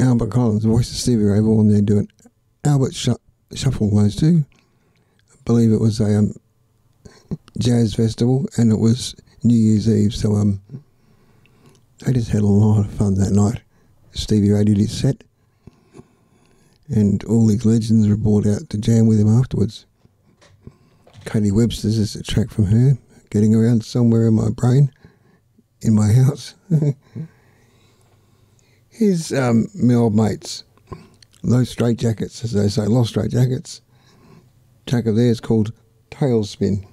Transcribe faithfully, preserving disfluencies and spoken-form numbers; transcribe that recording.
Albert Collins, the voice of Stevie Ray Vaughan, there doing Albert Sh- Shuffle, those two. I believe it was a um, jazz festival, and it was New Year's Eve, so um, they just had a lot of fun that night. Stevie Ray did his set, and all these legends were brought out to jam with him afterwards. Katie Webster's is a track from her, getting around somewhere in my brain, in my house. Here's um, my old mates, Those Straight Jackets, as they say, Lost Straight Jackets. Track of theirs called Tailspin.